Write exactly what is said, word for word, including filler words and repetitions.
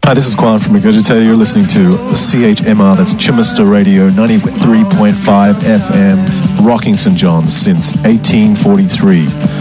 Hi, this is Kwan from Regurgitator. You're listening to C H M R, that's Chumester Radio, ninety-three point five F M, rocking Saint John's since eighteen forty-three.